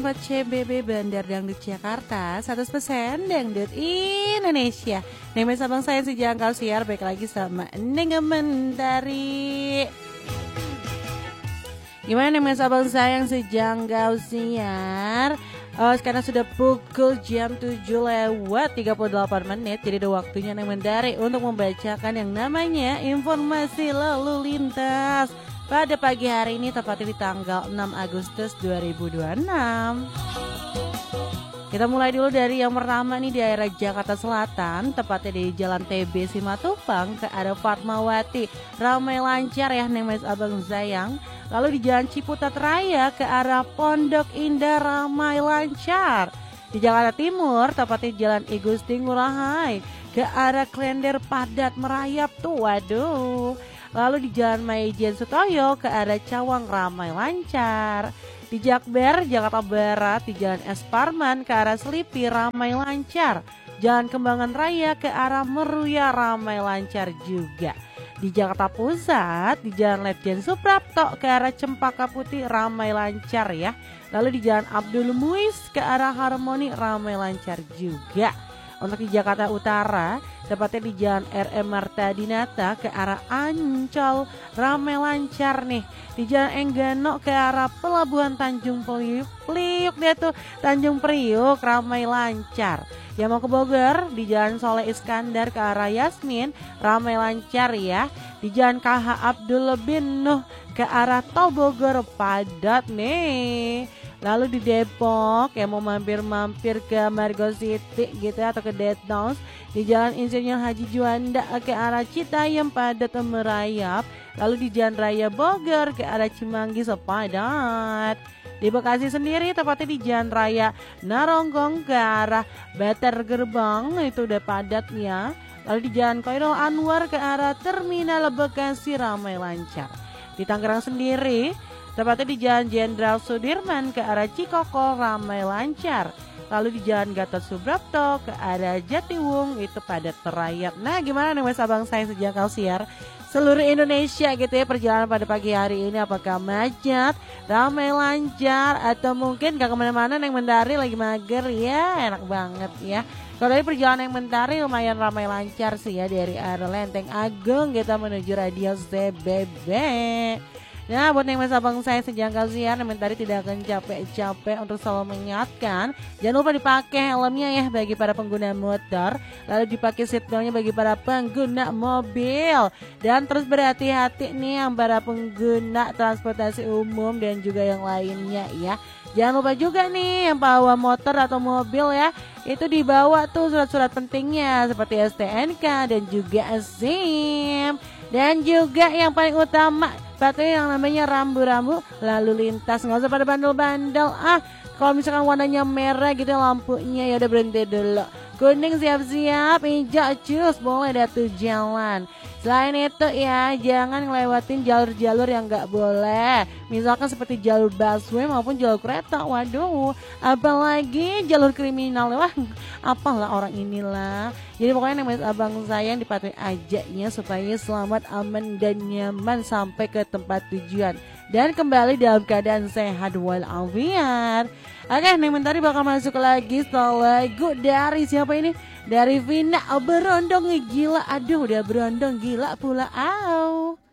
Buat CBB Bandar Dangdut Jakarta 100% Dangdut Indonesia. Nama sabang saya si Jangkau Siar. Baik lagi sama Neng Mentari. Gimana nama sabang saya yang sejangkau siar? Sekarang sudah pukul jam 7 lewat 38 menit. Jadi ada waktunya Neng Mentari untuk membacakan yang namanya informasi lalu lintas pada pagi hari ini, tepatnya di tanggal 6 Agustus 2026. Kita mulai dulu dari yang pertama nih, di daerah Jakarta Selatan, tepatnya di Jalan TB Simatupang ke arah Fatmawati. Ramai lancar ya Neng Mas Abang Sayang. Lalu di Jalan Ciputat Raya ke arah Pondok Indah ramai lancar. Di Jakarta Timur, tepatnya di Jalan I Gusti Ngurah Rai ke arah Klender padat merayap tuh, waduh. Lalu di Jalan Maijen Sutoyo ke arah Cawang ramai lancar. Di Jakber, Jakarta Barat, di Jalan Es Parman ke arah Selipi ramai lancar. Jalan Kembangan Raya ke arah Meruya ramai lancar juga. Di Jakarta Pusat, di Jalan Letjen Suprapto ke arah Cempaka Putih ramai lancar ya. Lalu di Jalan Abdul Muiz ke arah Harmoni ramai lancar juga. Untuk di Jakarta Utara, tepatnya di Jalan RM Marta Dinata ke arah Ancol ramai lancar nih. Di Jalan Enggano ke arah Pelabuhan Tanjung Priuk dia tuh, Tanjung Priuk ramai lancar. Yang mau ke Bogor, di Jalan Soleh Iskandar ke arah Yasmin ramai lancar ya. Di Jalan KH Abdul bin Nuh ke arah Tol Bogor padat nih. Lalu di Depok yang mau mampir-mampir ke Margo City gitu atau ke Deadhouse, di Jalan Insinyur Haji Juanda ke arah Citayam padat merayap. Lalu di Jalan Raya Bogor ke arah Cimanggis padat. Di Bekasi sendiri tepatnya di Jalan Raya Naronggong ke arah Batar Gerbang itu udah padat ya. Lalu di Jalan Khairul Anwar ke arah Terminal Bekasi ramai lancar. Di Tangerang sendiri tepatnya di Jalan Jenderal Sudirman ke arah Cikokol ramai lancar. Lalu di Jalan Gatot Subrapto ke arah Jatiwung itu padat merayap. Nah gimana nih Mas Abang saya sejangkau siar seluruh Indonesia gitu ya, perjalanan pada pagi hari ini apakah macet, ramai lancar, atau mungkin gak kemana-mana Neng Mentari lagi mager ya, enak banget ya. Kalau dari perjalanan Neng Mentari lumayan ramai lancar sih ya, dari arah Lenteng Agung kita menuju Radio CBB. Nah buat yang Mas Abang saya sejangkau siar, Neng Mentari tidak akan capek-capek untuk selalu mengingatkan, jangan lupa dipakai helmnya ya bagi para pengguna motor, lalu dipakai seatbeltnya bagi para pengguna mobil, dan terus berhati-hati nih yang para pengguna transportasi umum dan juga yang lainnya ya. Jangan lupa juga nih yang bawa motor atau mobil ya, itu dibawa tuh surat-surat pentingnya seperti STNK dan juga SIM. Dan juga yang paling utama, patuhi yang namanya rambu-rambu lalu lintas. Nggak usah pada bandel-bandel. Kalau misalkan warnanya merah gitu lampunya, ya udah berhenti dulu. Kuning siap-siap, hijau cus, boleh dah tuh jalan. Selain itu ya, jangan ngelewatin jalur-jalur yang nggak boleh. Misalkan seperti jalur busway maupun jalur kereta. Waduh, apalagi jalur kriminal. Wah, apalah orang inilah. Jadi pokoknya Mas Abang sayang dipatuhi ajaknya supaya selamat, aman, dan nyaman sampai ke tempat tujuan. Dan kembali dalam keadaan sehat walafiat. Oke, Neng Mentari bakal masuk lagi setelah lagu dari siapa ini? Dari Vina, Berondong Gila. Aduh, udah berondong gila pula. Au.